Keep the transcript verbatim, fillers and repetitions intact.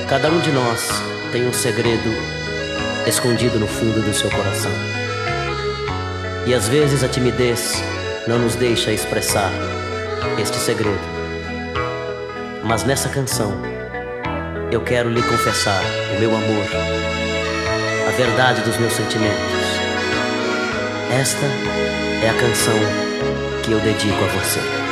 Cada um de nós tem um segredo escondido no fundo do seu coração. E às vezes a timidez não nos deixa expressar este segredo. Mas nessa canção eu quero lhe confessar o meu amor, a verdade dos meus sentimentos. Esta é a canção que eu dedico a você.